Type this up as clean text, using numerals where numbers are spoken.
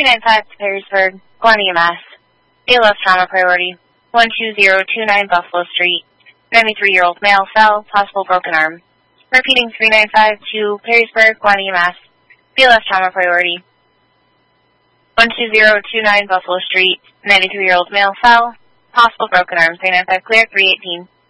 395 to Perrysburg, Guania, Mass. ALS trauma priority. 12029 Buffalo Street. 93-year-old male fell, possible broken arm. Repeating 395 to Perrysburg, Guania, Mass. BLS trauma priority. 12029 Buffalo Street. 93-year-old male fell, possible broken arm. 395 clear, 318.